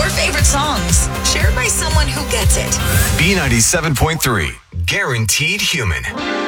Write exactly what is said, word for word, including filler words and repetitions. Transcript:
Your favorite songs, shared by someone who gets it. B ninety-seven point three, guaranteed human.